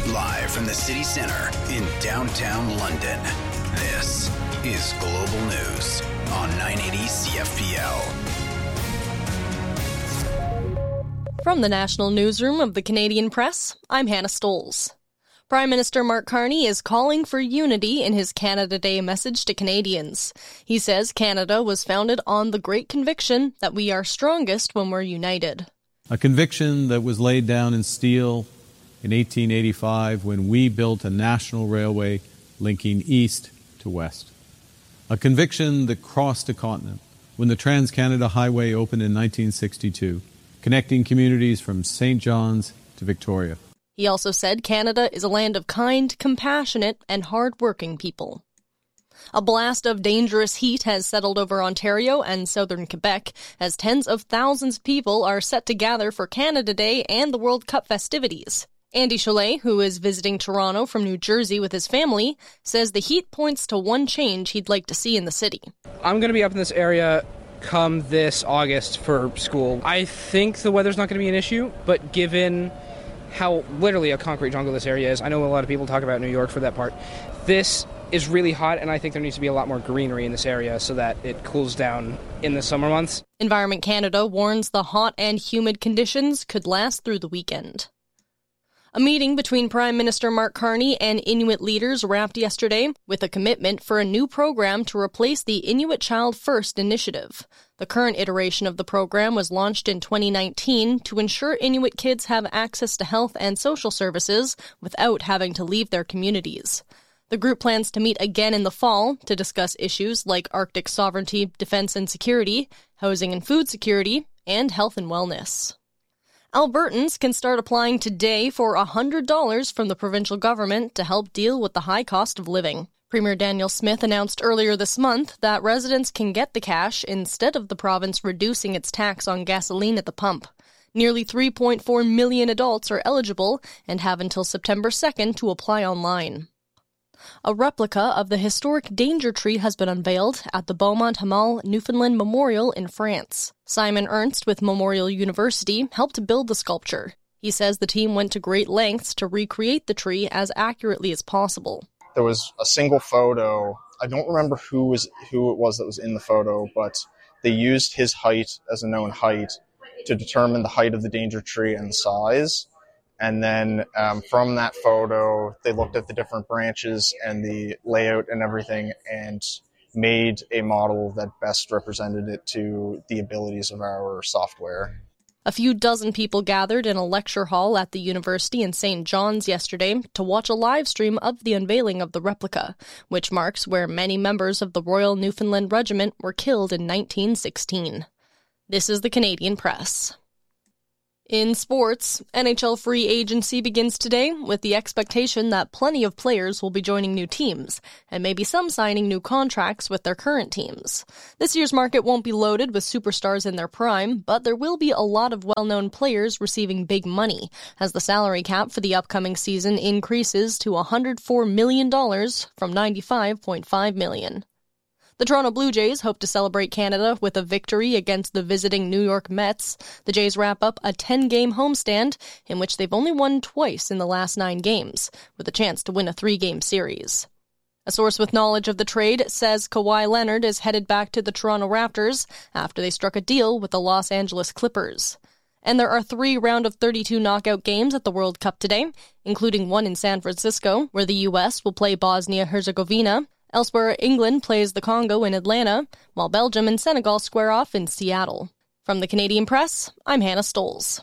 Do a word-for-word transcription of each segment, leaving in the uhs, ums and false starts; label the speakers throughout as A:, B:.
A: Live from the city center in downtown London, this is Global News on nine eighty C F P L.
B: From the National Newsroom of the Canadian Press, I'm Hannah Stoles. Prime Minister Mark Carney is calling for unity in his Canada Day message to Canadians. He says Canada was founded on the great conviction that we are strongest when we're united.
C: A conviction that was laid down in steel in eighteen eighty-five when we built a national railway linking east to west. A conviction that crossed a continent when the Trans-Canada Highway opened in nineteen sixty-two, connecting communities from Saint John's to Victoria.
B: He also said Canada is a land of kind, compassionate, and hard-working people. A blast of dangerous heat has settled over Ontario and southern Quebec as tens of thousands of people are set to gather for Canada Day and the World Cup festivities. Andy Cholet, who is visiting Toronto from New Jersey with his family, says the heat points to one change he'd like to see in the city.
D: I'm going to be up in this area come this August for school. I think the weather's not going to be an issue, but given how literally a concrete jungle this area is, I know a lot of people talk about New York for that part. This is really hot, and I think there needs to be a lot more greenery in this area so that it cools down in the summer months.
B: Environment Canada warns the hot and humid conditions could last through the weekend. A meeting between Prime Minister Mark Carney and Inuit leaders wrapped yesterday with a commitment for a new program to replace the Inuit Child First initiative. The current iteration of the program was launched in twenty nineteen to ensure Inuit kids have access to health and social services without having to leave their communities. The group plans to meet again in the fall to discuss issues like Arctic sovereignty, defense and security, housing and food security, and health and wellness. Albertans can start applying today for one hundred dollars from the provincial government to help deal with the high cost of living. Premier Daniel Smith announced earlier this month that residents can get the cash instead of the province reducing its tax on gasoline at the pump. Nearly three point four million adults are eligible and have until September second to apply online. A replica of the historic Danger Tree has been unveiled at the Beaumont-Hamel Newfoundland Memorial in France. Simon Ernst with Memorial University helped build the sculpture. He says the team went to great lengths to recreate the tree as accurately as possible.
E: There was a single photo. I don't remember who was who it was that was in the photo, but they used his height as a known height to determine the height of the Danger Tree and the size. And then um, from that photo, they looked at the different branches and the layout and everything and made a model that best represented it to the abilities of our software.
B: A few dozen people gathered in a lecture hall at the university in Saint John's yesterday to watch a live stream of the unveiling of the replica, which marks where many members of the Royal Newfoundland Regiment were killed in nineteen sixteen. This is the Canadian Press. In sports, N H L free agency begins today with the expectation that plenty of players will be joining new teams, and maybe some signing new contracts with their current teams. This year's market won't be loaded with superstars in their prime, but there will be a lot of well-known players receiving big money, as the salary cap for the upcoming season increases to one hundred four million dollars from ninety-five point five million dollars. The Toronto Blue Jays hope to celebrate Canada with a victory against the visiting New York Mets. The Jays wrap up a ten-game homestand in which they've only won twice in the last nine games, with a chance to win a three-game series. A source with knowledge of the trade says Kawhi Leonard is headed back to the Toronto Raptors after they struck a deal with the Los Angeles Clippers. And there are three round of thirty-two knockout games at the World Cup today, including one in San Francisco, where the U S will play Bosnia-Herzegovina. Elsewhere, England plays the Congo in Atlanta, while Belgium and Senegal square off in Seattle. From the Canadian Press, I'm Hannah Stoles.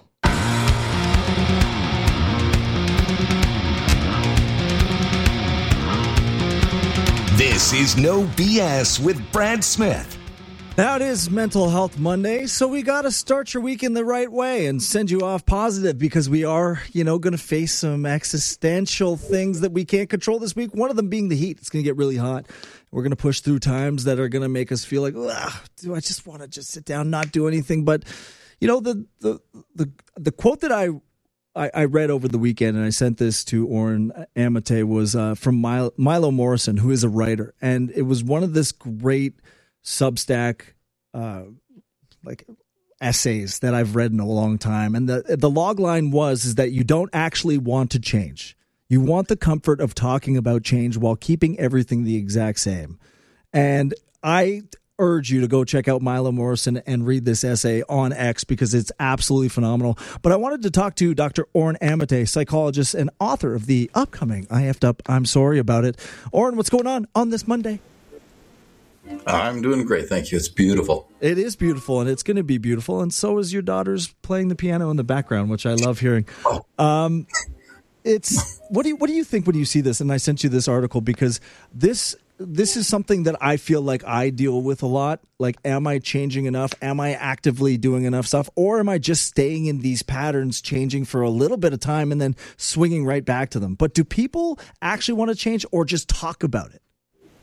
F: This is No B S with Brad Smith.
G: Now it is Mental Health Monday, so we got to start your week in the right way and send you off positive because we are, you know, going to face some existential things that we can't control this week. One of them being the heat. It's going to get really hot. We're going to push through times that are going to make us feel like, do I just want to just sit down, not do anything? But, you know, the the the, the quote that I, I I read over the weekend, and I sent this to Oren Amate, was uh, from Milo, Milo Morrison, who is a writer. And it was one of this great Substack uh, like essays that I've read in a long time, and the the log line was is that you don't actually want to change. You want the comfort of talking about change while keeping everything the exact same. And I urge you to go check out Milo Morrison and read this essay on X because it's absolutely phenomenal. But I wanted to talk to Doctor Oren Amate, psychologist and author of the upcoming I Effed Up, I'm Sorry About It. Oren, what's going on on this Monday?
H: I'm doing great, thank you. It's beautiful.
G: It is beautiful, and it's going to be beautiful, and so is your daughter's playing the piano in the background, which I love hearing.
H: Oh.
G: Um, it's what do you what do you think when you see this? And I sent you this article because this this is something that I feel like I deal with a lot. Like, am I changing enough? Am I actively doing enough stuff? Or am I just staying in these patterns, changing for a little bit of time and then swinging right back to them? But do people actually want to change or just talk about it?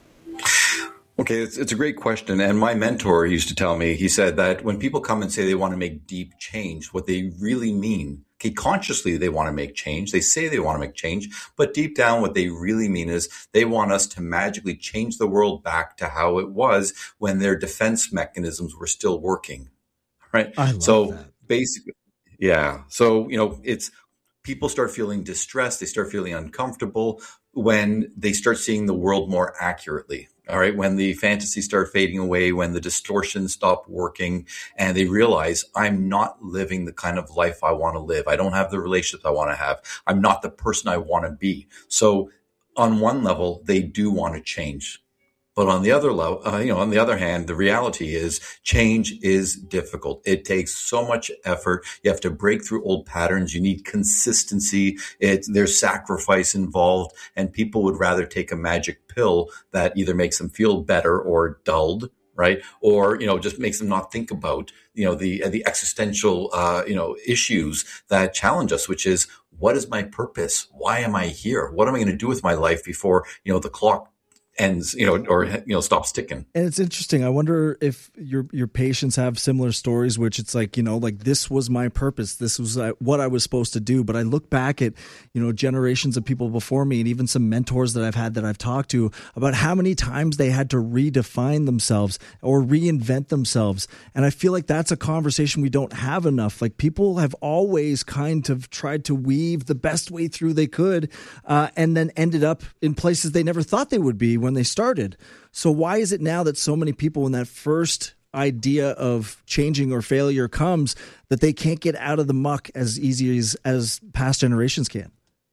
H: Okay, it's, it's a great question. And my mentor used to tell me, he said that when people come and say they want to make deep change, what they really mean, okay, consciously they want to make change. They say they want to make change, but deep down what they really mean is they want us to magically change the world back to how it was when their defense mechanisms were still working, right?
G: I love
H: so
G: that.
H: basically, yeah. So, you know, it's people start feeling distressed. They start feeling uncomfortable when they start seeing the world more accurately. All right. When the fantasies start fading away, when the distortions stop working and they realize I'm not living the kind of life I want to live. I don't have the relationships I want to have. I'm not the person I want to be. So on one level, they do want to change. But on the other level, uh, you know, on the other hand, the reality is change is difficult. It takes so much effort. You have to break through old patterns. You need consistency. It, there's sacrifice involved, and people would rather take a magic pill that either makes them feel better or dulled, right? Or, you know, just makes them not think about, you know, the the existential, uh, you know, issues that challenge us, which is, what is my purpose? Why am I here? What am I going to do with my life before, you know, the clock ends, you know, or, you know, stops ticking.
G: And it's interesting. I wonder if your your patients have similar stories, which it's like, you know, like, this was my purpose. This was uh, what I was supposed to do. But I look back at, you know, generations of people before me and even some mentors that I've had that I've talked to about how many times they had to redefine themselves or reinvent themselves. And I feel like that's a conversation we don't have enough. Like, people have always kind of tried to weave the best way through they could uh, and then ended up in places they never thought they would be when they started. So why is it now that so many people, when that first idea of changing or failure comes, that they can't get out of the muck as easy as, as past generations can?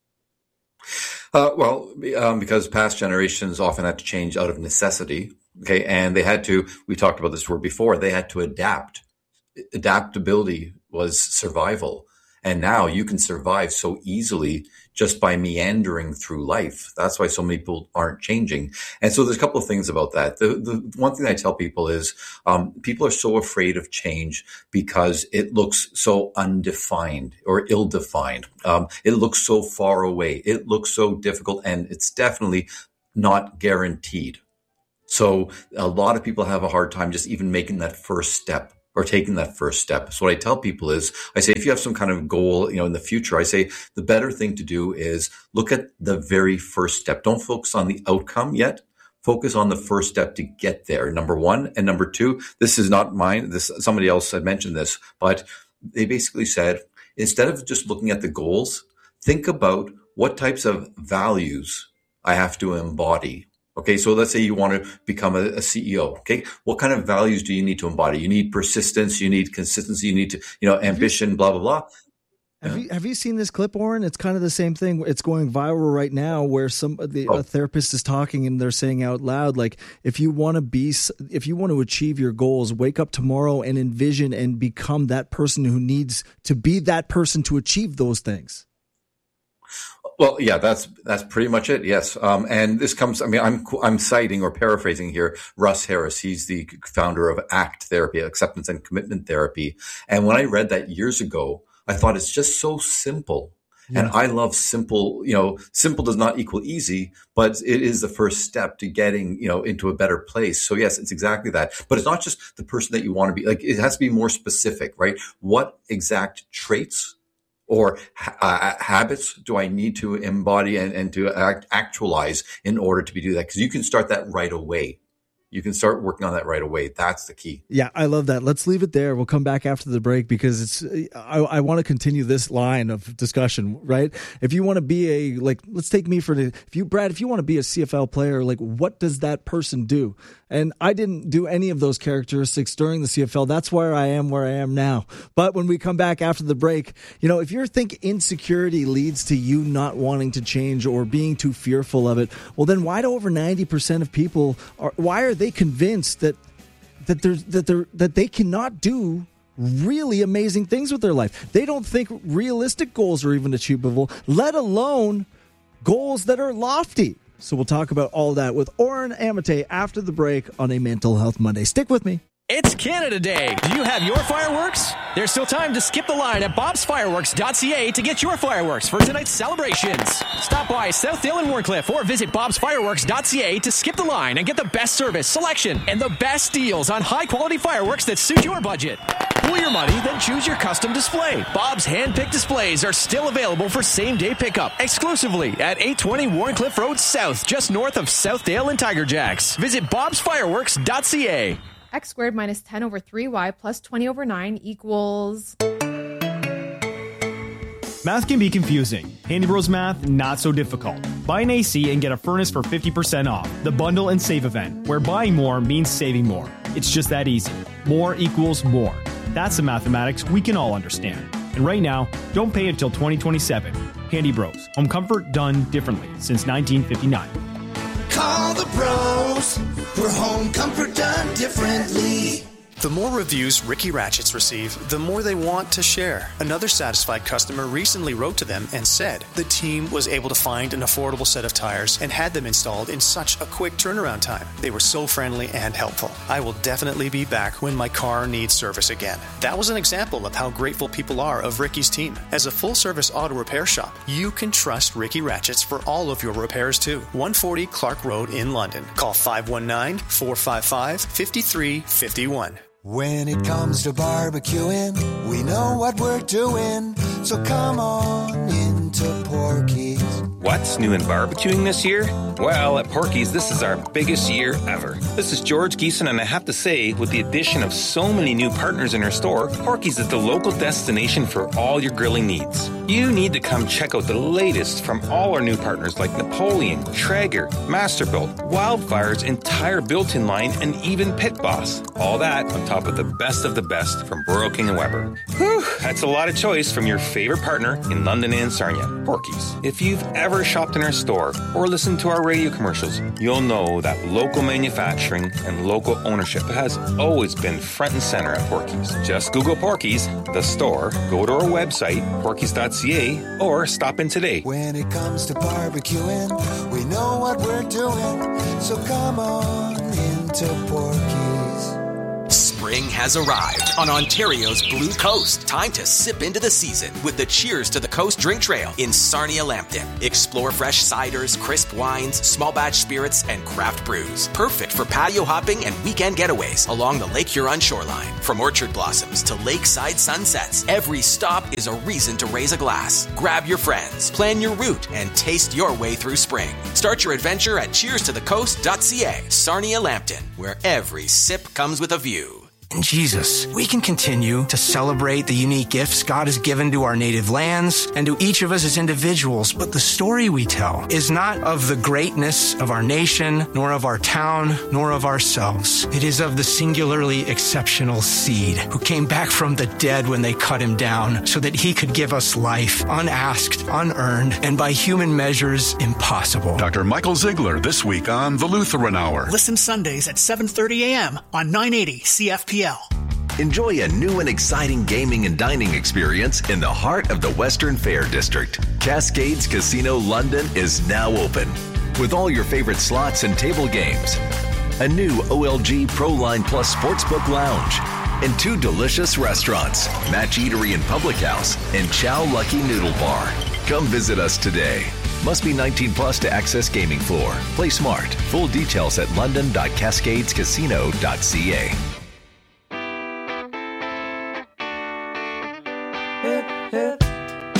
H: Uh, well, um, because past generations often had to change out of necessity. Okay. And they had to, we talked about this word before, they had to adapt. Adaptability was survival. And now you can survive so easily just by meandering through life. That's why so many people aren't changing. And so there's a couple of things about that. The, the one thing I tell people is um, people are so afraid of change because it looks so undefined or ill-defined. Um, it looks so far away. It looks so difficult, and it's definitely not guaranteed. So a lot of people have a hard time just even making that first step, or taking that first step. So what I tell people is, I say, if you have some kind of goal, you know, in the future, I say the better thing to do is look at the very first step. Don't focus on the outcome yet. Focus on the first step to get there. Number one. And number two, this is not mine. This, somebody else had mentioned this, but they basically said, instead of just looking at the goals, think about what types of values I have to embody. Okay, so let's say you want to become a, a C E O. Okay, what kind of values do you need to embody? You need persistence, you need consistency, you need to, you know, ambition, blah blah blah.
G: Have
H: yeah.
G: you have you seen this clip, Oren? It's kind of the same thing. It's going viral right now, where some the
H: oh.
G: a therapist is talking and they're saying out loud, like, if you want to be, if you want to achieve your goals, wake up tomorrow and envision and become that person who needs to be that person to achieve those things.
H: Well, yeah, that's that's pretty much it. Yes, um, and this comes. I mean, I'm I'm citing or paraphrasing here Russ Harris. He's the founder of ACT therapy, acceptance and commitment therapy. And when I read that years ago, I thought it's just so simple. Yeah. And I love simple. You know, simple does not equal easy, but it is the first step to getting, you know, into a better place. So yes, it's exactly that. But it's not just the person that you want to be. Like, it has to be more specific, right? What exact traits or uh, habits do I need to embody and, and to act, actualize in order to be do that? Because you can start that right away. you can start working on that right away. That's the key.
G: Yeah, I love that. Let's leave it there. We'll come back after the break because it's. I, I want to continue this line of discussion, right? If you want to be a, like, let's take me for the, if you, Brad, if you want to be a C F L player, like, what does that person do? And I didn't do any of those characteristics during the C F L. That's where I am where I am now. But when we come back after the break, you know, if you think insecurity leads to you not wanting to change or being too fearful of it, well, then why do over ninety percent of people are, why are they convinced that that there's that they're that they cannot do really amazing things with their life? They don't think realistic goals are even achievable, let alone goals that are lofty. So we'll talk about all that with Oren Amate after the break on a Mental Health Monday. Stick with me.
I: It's Canada Day. Do you have your fireworks? There's still time to skip the line at bobs fireworks dot c a to get your fireworks for tonight's celebrations. Stop by Southdale and Warncliffe or visit bobs fireworks dot c a to skip the line and get the best service, selection, and the best deals on high-quality fireworks that suit your budget. Pool your money, then choose your custom display. Bob's hand-picked displays are still available for same-day pickup exclusively at eight twenty Warncliffe Road South, just north of Southdale and Tiger Jacks. Visit bobs fireworks dot c a.
J: X squared minus ten over three y plus twenty over nine equals...
K: Math can be confusing. Handy Bros Math, not so difficult. Buy an A C and get a furnace for fifty percent off. The Bundle and Save event, where buying more means saving more. It's just that easy. More equals more. That's the mathematics we can all understand. And right now, don't pay until twenty twenty-seven. Handy Bros. Home comfort done differently since nineteen fifty-nine.
L: Call the bros for home comfort done differently.
M: The more reviews Ricky Ratchets receive, the more they want to share. Another satisfied customer recently wrote to them and said the team was able to find an affordable set of tires and had them installed in such a quick turnaround time. They were so friendly and helpful. I will definitely be back when my car needs service again. That was an example of how grateful people are of Ricky's team. As a full-service auto repair shop, you can trust Ricky Ratchets for all of your repairs too. one forty Clark Road in London. Call five one nine, four five five, five three five one.
L: When it comes to barbecuing, we know what we're doing, so come on into Porky's.
N: What's new in barbecuing this year? Well, at Porky's, this is our biggest year ever. This is George Geeson, and I have to say, with the addition of so many new partners in our store, Porky's is the local destination for all your grilling needs. You need to come check out the latest from all our new partners like Napoleon, Traeger, Masterbuilt, Wildfire's entire built-in line, and even Pit Boss. All that on top of the best of the best from Burrow King and Weber. Whew, that's a lot of choice from your favorite partner in London and Sarnia, Porky's. If you've ever shopped in our store or listened to our radio commercials, you'll know that local manufacturing and local ownership has always been front and center at Porky's. Just Google Porky's, the store, go to our website, porkys dot c a, or stop in today.
L: When it comes to barbecuing, we know what we're doing, so come on into Porky's.
O: Spring has arrived on Ontario's Blue Coast. Time to sip into the season with the Cheers to the Coast Drink Trail in Sarnia Lambton. Explore fresh ciders, crisp wines, small batch spirits, and craft brews. Perfect for patio hopping and weekend getaways along the Lake Huron shoreline. From orchard blossoms to lakeside sunsets, every stop is a reason to raise a glass. Grab your friends, plan your route, and taste your way through spring. Start your adventure at cheers to the coast dot c a. Sarnia Lambton, where every sip comes with a view.
P: In Jesus, we can continue to celebrate the unique gifts God has given to our native lands and to each of us as individuals, but the story we tell is not of the greatness of our nation, nor of our town, nor of ourselves. It is of the singularly exceptional seed who came back from the dead when they cut him down so that he could give us life, unasked, unearned, and by human measures, impossible.
Q: Doctor Michael Ziegler this week on The Lutheran Hour.
R: Listen Sundays at seven thirty a.m. on nine eighty C F P L.
F: Enjoy a new and exciting gaming and dining experience in the heart of the Western Fair District. Cascades Casino London is now open with all your favorite slots and table games, a new O L G Pro Line Plus Sportsbook Lounge, and two delicious restaurants, Match Eatery and Public House, and Chow Lucky Noodle Bar. Come visit us today. Must be nineteen plus to access gaming floor. Play smart. Full details at london dot cascades casino dot c a.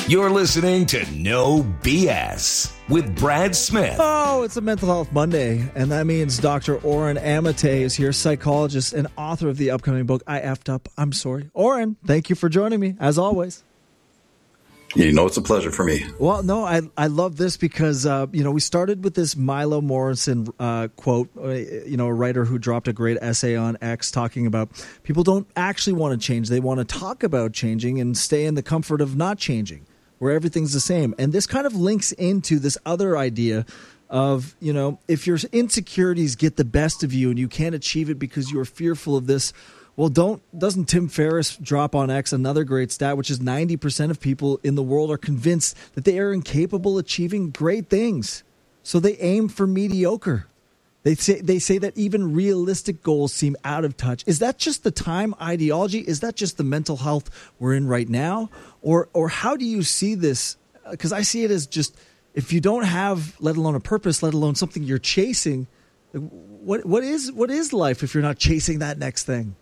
S: You're listening to No B S with Brad Smith.
G: Oh, it's a Mental Health Monday, and that means Doctor Oren Amate is here, psychologist and author of the upcoming book, I Effed Up, I'm Sorry. Oren, thank you for joining me, as always.
H: You know, it's a pleasure for me.
G: Well, no, I I love this because, uh, you know, we started with this Milo Morrison uh, quote, uh, you know, a writer who dropped a great essay on X talking about people don't actually want to change. They want to talk about changing and stay in the comfort of not changing, where everything's the same. And this kind of links into this other idea of, you know, if your insecurities get the best of you and you can't achieve it because you're fearful of this, well, don't doesn't Tim Ferriss drop on X another great stat, which is ninety percent of people in the world are convinced that they are incapable of achieving great things. So they aim for mediocre. They say they say that even realistic goals seem out of touch. Is that just the time ideology? Is that just the mental health we're in right now? Or or how do you see this? Because I see it as just, if you don't have, let alone a purpose, let alone something you're chasing, what what is what is life if you're not chasing that next thing?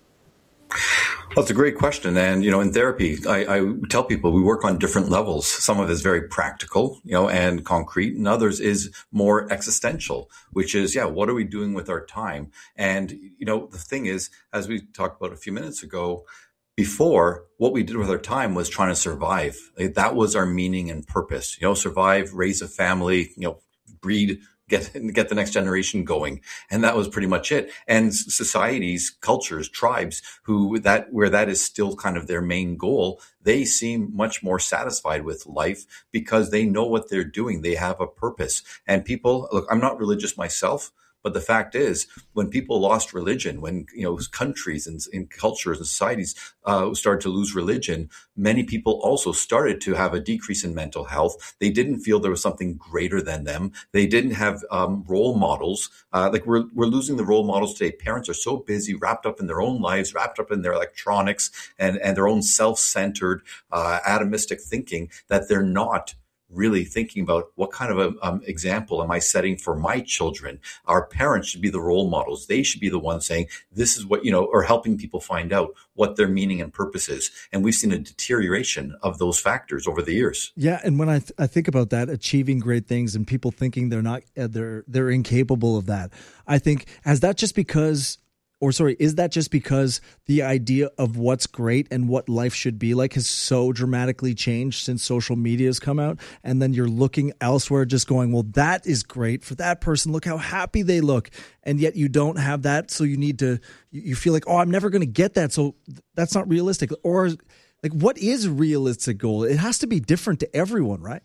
H: Well, it's a great question. And, you know, in therapy, I, I tell people we work on different levels. Some of it is very practical, you know, and concrete, and others is more existential, which is, yeah, what are we doing with our time? And, you know, the thing is, as we talked about a few minutes ago, before, what we did with our time was trying to survive. Like, that was our meaning and purpose, you know, survive, raise a family, you know, breed, get get the next generation going. And that was pretty much it. And societies, cultures, tribes who that where that is still kind of their main goal, they seem much more satisfied with life because they know what they're doing. They have a purpose. And people, look, I'm not religious myself, but the fact is, when people lost religion, when, you know, countries and, and cultures and societies uh, started to lose religion, many people also started to have a decrease in mental health. They didn't feel there was something greater than them. They didn't have um, role models. Uh, like we're we're losing the role models today. Parents are so busy, wrapped up in their own lives, wrapped up in their electronics and, and their own self-centered, uh, atomistic thinking that they're not really thinking about what kind of a um, example am I setting for my children. Our parents should be the role models. They should be the ones saying, this is what, you know, or helping people find out what their meaning and purpose is. And we've seen a deterioration of those factors over the years.
G: Yeah. And when I, th- I think about that, achieving great things and people thinking they're not, uh, they're, they're incapable of that. I think, has that just because Or sorry, is that just because the idea of what's great and what life should be like has so dramatically changed since social media has come out? And then you're looking elsewhere just going, well, that is great for that person. Look how happy they look. And yet you don't have that. So you need to, you feel like, oh, I'm never going to get that. So that's not realistic. Or like, what is a realistic goal? It has to be different to everyone, right?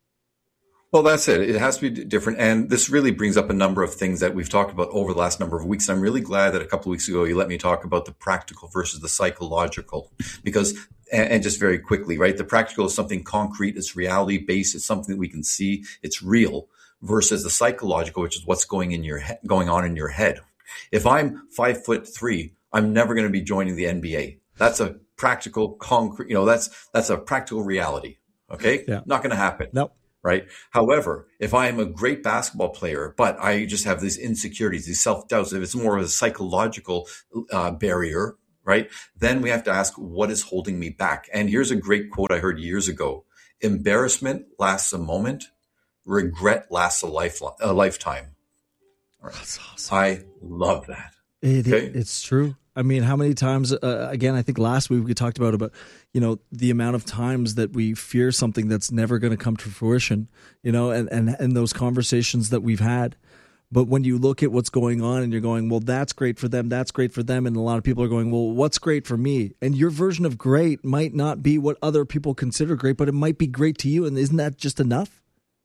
H: Well, that's it. It has to be different. And this really brings up a number of things that we've talked about over the last number of weeks. And I'm really glad that a couple of weeks ago, you let me talk about the practical versus the psychological, because, and just very quickly, right? The practical is something concrete. It's reality based. It's something that we can see. It's real, versus the psychological, which is what's going in your he- going on in your head. If I'm five foot three, I'm never going to be joining the N B A. That's a practical concrete, you know, that's, that's a practical reality. Okay.
G: Yeah.
H: Not going to happen.
G: Nope.
H: Right. However, if I am a great basketball player, but I just have these insecurities, these self-doubts, if it's more of a psychological uh, barrier, right, then we have to ask, what is holding me back? And here's a great quote I heard years ago. Embarrassment lasts a moment. Regret lasts a, life, a lifetime. Right. That's awesome. I love that.
G: It,
H: okay?
G: it, it's true. I mean, how many times, uh, again, I think last week we talked about, about, you know, the amount of times that we fear something that's never going to come to fruition, you know, and, and, and those conversations that we've had. But when you look at what's going on and you're going, well, that's great for them, that's great for them. And a lot of people are going, well, what's great for me? And your version of great might not be what other people consider great, but it might be great to you. And isn't that just enough?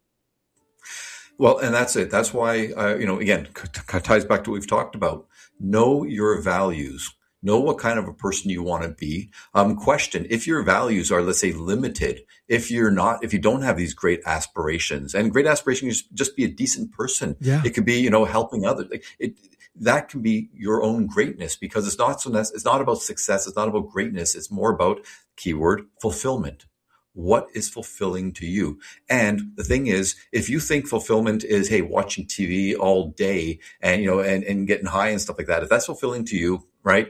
H: Well, and that's it. That's why, uh, you know, again, c- ties back to what we've talked about. Know your values. Know what kind of a person you want to be. Um, question if your values are, let's say, limited. If you're not, if you don't have these great aspirations, and great aspirations, just be a decent person.
G: Yeah.
H: It could be, you know, helping others. Like it, that can be your own greatness, because it's not so. It's not about success. It's not about greatness. It's more about, keyword, fulfillment. What is fulfilling to you? And the thing is, if you think fulfillment is, hey, watching T V all day and, you know, and, and getting high and stuff like that, if that's fulfilling to you, right,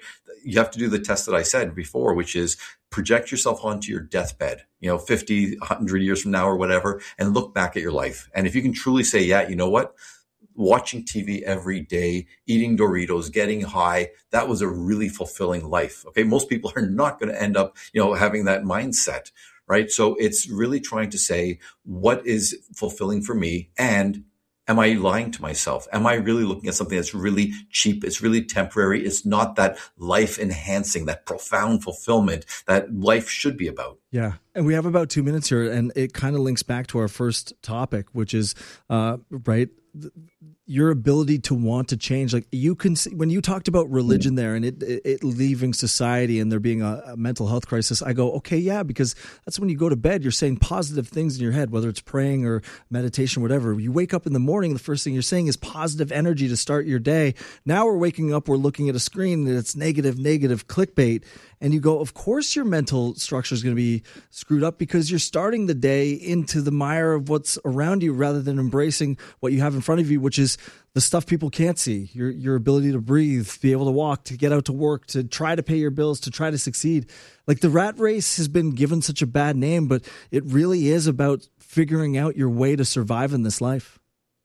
H: you have to do the test that I said before, which is project yourself onto your deathbed, you know, fifty, one hundred years from now or whatever, and look back at your life. And if you can truly say, yeah, you know what? Watching T V every day, eating Doritos, getting high, that was a really fulfilling life. Okay. Most people are not going to end up, you know, having that mindset, right? So it's really trying to say, what is fulfilling for me? And am I lying to myself? Am I really looking at something that's really cheap? It's really temporary. It's not that life enhancing, that profound fulfillment that life should be about.
G: Yeah. And we have about two minutes here, and it kind of links back to our first topic, which is, uh, right, th- your ability to want to change. Like you can see, when you talked about religion there and it, it, it leaving society and there being a, a mental health crisis, I go, okay, yeah, because that's when you go to bed, you're saying positive things in your head, whether it's praying or meditation, whatever. You wake up in the morning, the first thing you're saying is positive energy to start your day. Now we're waking up, we're looking at a screen and it's negative, negative clickbait. And you go, of course your mental structure is going to be screwed up because you're starting the day into the mire of what's around you rather than embracing what you have in front of you, which is the stuff people can't see, your your ability to breathe, to be able to walk, to get out to work, to try to pay your bills, to try to succeed. Like the rat race has been given such a bad name, but it really is about figuring out your way to survive in this life.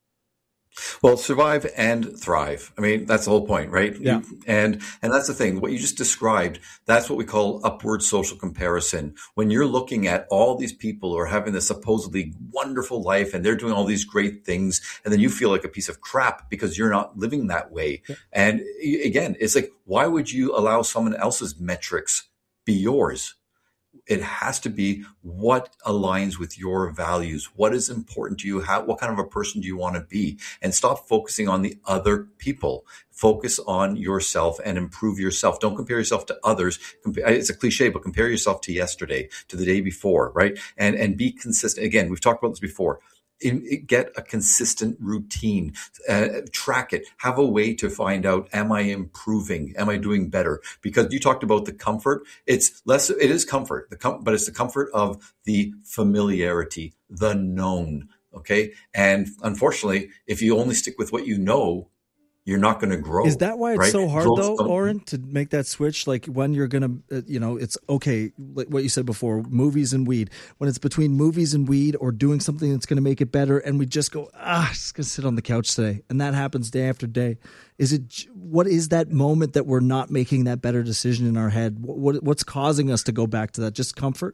H: Well, survive and thrive. I mean, that's the whole point, right?
G: Yeah.
H: You, and, and that's the thing. What you just described, that's what we call upward social comparison. When you're looking at all these people who are having this supposedly wonderful life and they're doing all these great things, and then you feel like a piece of crap because you're not living that way. Yeah. And again, it's like, why would you allow someone else's metrics be yours? It has to be what aligns with your values. What is important to you? How, what kind of a person do you want to be? And stop focusing on the other people. Focus on yourself and improve yourself. Don't compare yourself to others. It's a cliche, but compare yourself to yesterday, to the day before, right? And, and be consistent. Again, we've talked about this before. In, get a consistent routine, uh, track it, have a way to find out, am I improving? Am I doing better? Because you talked about the comfort. It's less, it is comfort, the com- but it's the comfort of the familiarity, the known. Okay. And unfortunately, if you only stick with what you know, you're not going to grow.
G: Is that why it's
H: right?
G: so hard,
H: Growth
G: though,
H: don't...
G: Oren, to make that switch? Like when you're going to, uh, you know, it's okay, like what you said before, movies and weed. When it's between movies and weed or doing something that's going to make it better, and we just go, ah, I'm just going to sit on the couch today. And that happens day after day. Is it, what is that moment that we're not making that better decision in our head? What, what What's causing us to go back to that? Just comfort?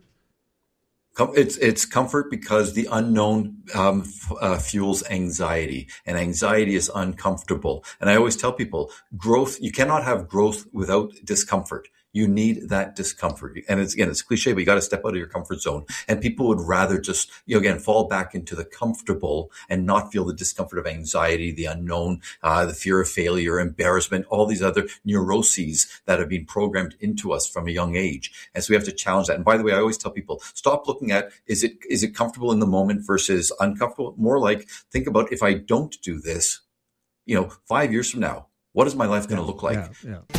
H: It's it's comfort because the unknown um, f- uh, fuels anxiety, and anxiety is uncomfortable. And I always tell people, growth, you cannot have growth without discomfort. You need that discomfort. And it's, again, it's cliche, but you got to step out of your comfort zone. And people would rather just, you know, again, fall back into the comfortable and not feel the discomfort of anxiety, the unknown, uh, the fear of failure, embarrassment, all these other neuroses that have been programmed into us from a young age. And so we have to challenge that. And by the way, I always tell people, stop looking at, is it, is it comfortable in the moment versus uncomfortable? More like, think about, if I don't do this, you know, five years from now, what is my life going to look like?
G: Yeah, yeah.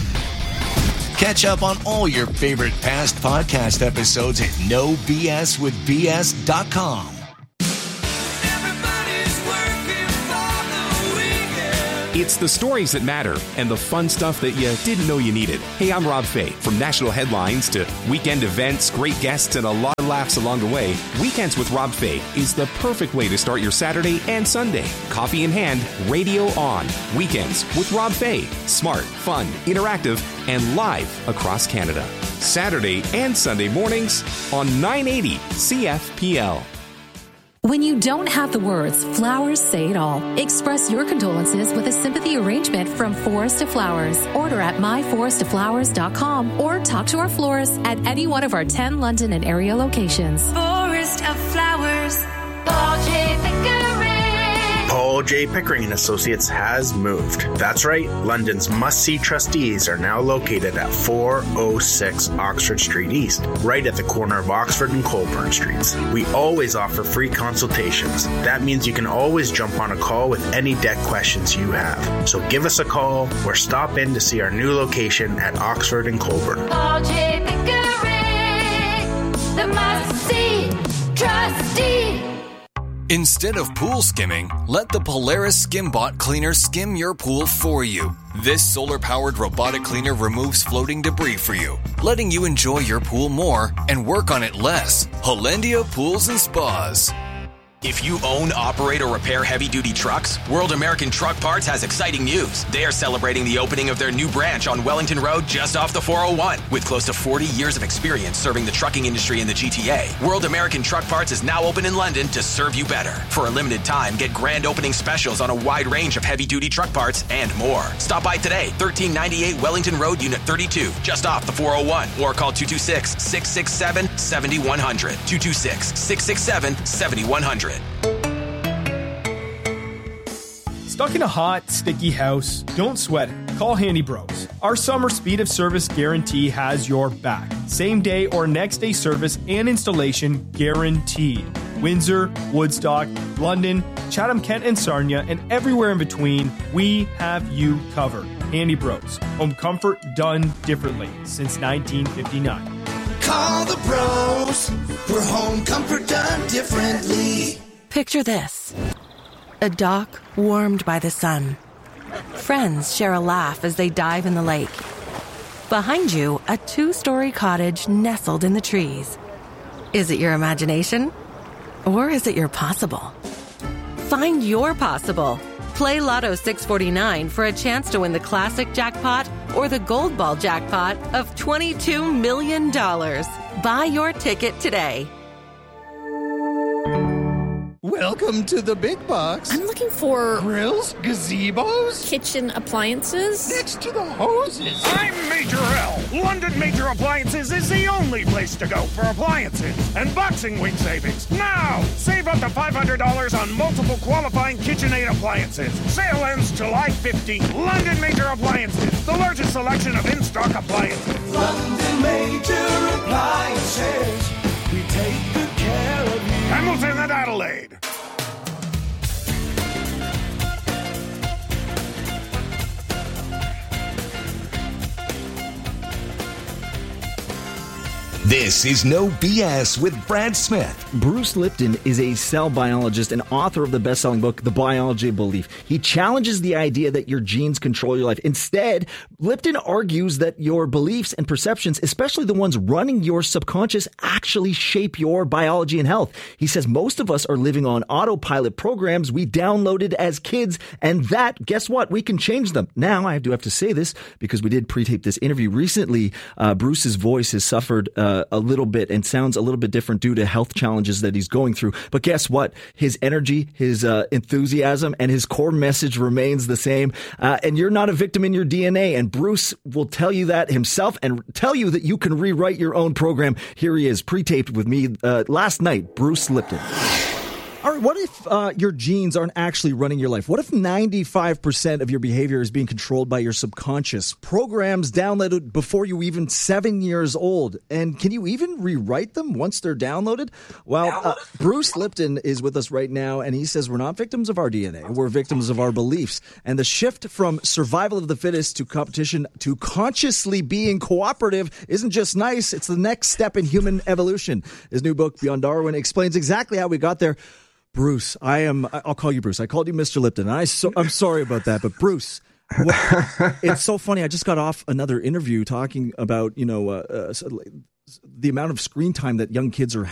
S: Catch up on all your favorite past podcast episodes at no b s with b s dot com.
I: It's the stories that matter and the fun stuff that you didn't know you needed. Hey, I'm Rob Fay. From national headlines to weekend events, great guests, and a lot of laughs along the way, Weekends with Rob Fay is the perfect way to start your Saturday and Sunday. Coffee in hand, radio on. Weekends with Rob Fay. Smart, fun, interactive, and live across Canada. Saturday and Sunday mornings on nine eighty C F P L.
T: When you don't have the words, flowers say it all. Express your condolences with a sympathy arrangement from Forest of Flowers. Order at my forest of flowers dot com or talk to our florist at any one of our ten London and area locations.
U: Forest of Flowers. Paul J. Pickering. Paul J. Pickering and Associates has moved. That's right. London's must-see trustees are now located at four oh six Oxford Street East, right at the corner of Oxford and Colburn Streets. We always offer free consultations. That means you can always jump on a call with any debt questions you have. So give us a call or stop in to see our new location at Oxford and Colburn. Paul J. Pickering, the must-see trustee.
A: Instead of pool skimming, let the Polaris SkimBot cleaner skim your pool for you. This solar-powered robotic cleaner removes floating debris for you, letting you enjoy your pool more and work on it less. Hollandia Pools and Spas.
O: If you own, operate, or repair heavy-duty trucks, World American Truck Parts has exciting news. They are celebrating the opening of their new branch on Wellington Road just off the four oh one. With close to forty years of experience serving the trucking industry in the G T A, World American Truck Parts is now open in London to serve you better. For a limited time, get grand opening specials on a wide range of heavy-duty truck parts and more. Stop by today, thirteen ninety-eight Wellington Road, Unit thirty-two, just off the four oh one, or call two two six, six six seven, seven one zero zero, two two six, six six seven, seven one zero zero.
K: Stuck in a hot, sticky house? Don't sweat it. Call Handy Bros. Our summer speed of service guarantee has your back. Same day or next day service and installation guaranteed. Windsor, Woodstock, London, Chatham-Kent and Sarnia, and everywhere in between, we have you covered. Handy Bros. Home comfort done differently since nineteen fifty-nine.
L: Call the pros for home comfort done differently.
V: Picture this. A dock warmed by the sun. Friends share a laugh as they dive in the lake. Behind you, a two-story cottage nestled in the trees. Is it your imagination? Or is it your possible? Find your possible. Play Lotto six forty-nine for a chance to win the classic jackpot or the gold ball jackpot of twenty-two million dollars. Buy your ticket today.
W: Welcome to the big box.
X: I'm looking for
W: grills, gazebos,
X: kitchen appliances.
W: Next to the hoses.
Y: I'm Major L. London Major Appliances is the only place to go for appliances and Boxing Week savings. Now, save up to five hundred dollars on multiple qualifying KitchenAid appliances. Sale ends July fifteenth. London Major Appliances, the largest selection of in-stock appliances.
L: London Major Appliances. We take good care of you.
Y: Hamilton and Adelaide.
S: This is No B S with Brad Smith.
G: Bruce Lipton is a cell biologist and author of the best-selling book, The Biology of Belief. He challenges the idea that your genes control your life. Instead, Lipton argues that your beliefs and perceptions, especially the ones running your subconscious, actually shape your biology and health. He says most of us are living on autopilot programs we downloaded as kids, and that, guess what? We can change them. Now, I do have to say this because we did pre-tape this interview recently. Uh, Bruce's voice has suffered uh, a little bit and sounds a little bit different due to health challenges that he's going through. But guess what? His energy, his uh, enthusiasm, and his core message remains the same. Uh, and you're not a victim in your D N A. And Bruce will tell you that himself and tell you that you can rewrite your own program. Here he is, pre-taped with me uh, last night, Bruce Lipton. All right, what if uh, your genes aren't actually running your life? What if ninety-five percent of your behavior is being controlled by your subconscious? Programs downloaded before you were even seven years old. And can you even rewrite them once they're downloaded? Well, uh, Bruce Lipton is with us right now, and he says we're not victims of our D N A. We're victims of our beliefs. And the shift from survival of the fittest to competition to consciously being cooperative isn't just nice. It's the next step in human evolution. His new book, Beyond Darwin, explains exactly how we got there. Bruce, I am, I'll call you Bruce. I called you Mister Lipton. And I so, I'm sorry about that, but Bruce, what, it's so funny. I just got off another interview talking about, you know, uh, uh, the amount of screen time that young kids are